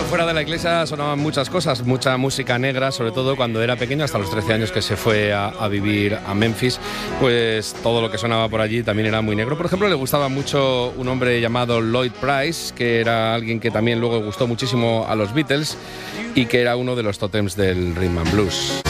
fuera de la iglesia sonaban muchas cosas, mucha música negra, sobre todo cuando era pequeño, hasta los 13 años que se fue a vivir a Memphis, pues todo lo que sonaba por allí también era muy negro. Por ejemplo, le gustaba mucho un hombre llamado Lloyd Price, que era alguien que también luego gustó muchísimo a los Beatles y que era uno de los tótems del rhythm and blues.